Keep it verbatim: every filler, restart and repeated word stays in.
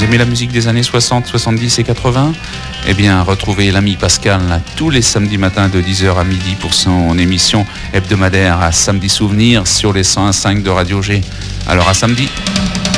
aimez la musique des années soixante, soixante-dix et quatre-vingts? Eh bien, retrouvez l'ami Pascal là, tous les samedis matins de dix heures à midi pour son émission hebdomadaire à Samedi Souvenir sur les cent un virgule cinq de Radio G. Alors à samedi.